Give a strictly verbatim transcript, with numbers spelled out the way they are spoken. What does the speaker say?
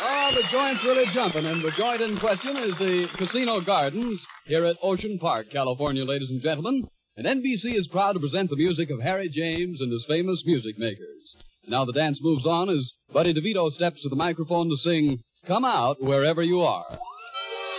Oh, the joint's really jumping, and the joint in question is the Casino Gardens here at Ocean Park, California, ladies and gentlemen. And N B C is proud to present the music of Harry James and his famous music makers. And now the dance moves on as Buddy DeVito steps to the microphone to sing Come Out Wherever You Are.